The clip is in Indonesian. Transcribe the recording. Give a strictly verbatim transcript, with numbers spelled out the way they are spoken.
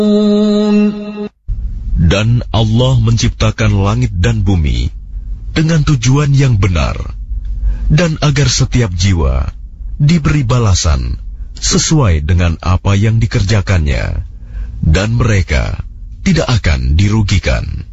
Dan Allah menciptakan langit dan bumi dengan tujuan yang benar, dan agar setiap jiwa diberi balasan sesuai dengan apa yang dikerjakannya, dan mereka tidak akan dirugikan.